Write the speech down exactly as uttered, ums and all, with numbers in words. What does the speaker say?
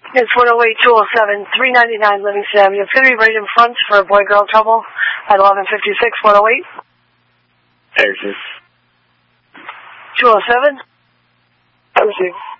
It's one oh eight, two oh seven, three ninety-nine Livingston Avenue. It's going to be right in front for boy-girl trouble at eleven fifty-six, one oh eight. Exit. two oh seven. I received.